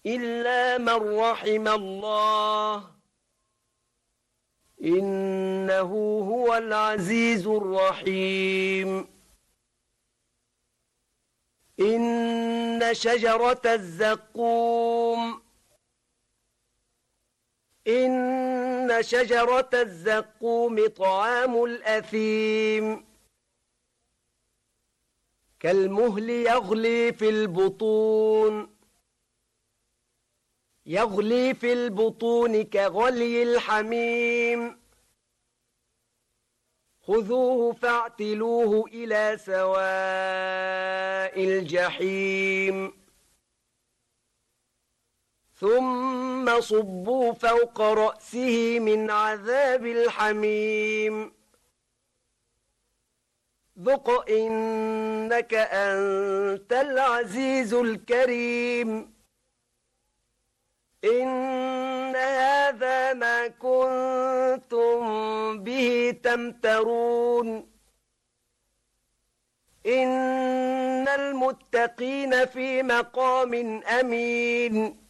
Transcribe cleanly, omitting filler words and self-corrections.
إلا من رحم الله إنه هو العزيز الرحيم. إن شجرة الزقوم إن شجرة الزقوم طعام الأثيم كالمهل يغلي في البطون كغلي الحميم. خذوه فاعتلوه إلى سواء الجحيم ثم صبوا فوق رأسه من عذاب الحميم ذق إنك أنت العزيز الكريم. إن هذا ما كنتم به تمترون. إن المتقين في مقام أمين